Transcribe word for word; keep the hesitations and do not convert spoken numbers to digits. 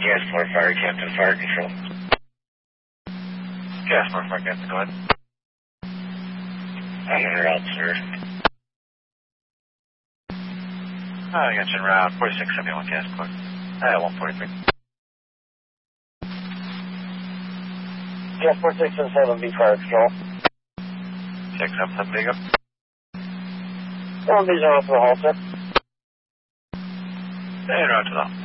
Gas four Fire Captain, Fire Control. Gas four Fire Captain, go ahead. I'm en route, sir. Oh, I got you en route, forty-six seventy-one gas four. Uh, one forty-three. Gas four six seven seven, B Fire Control. six seven seven, big up. one B zero for the Halter. And route to the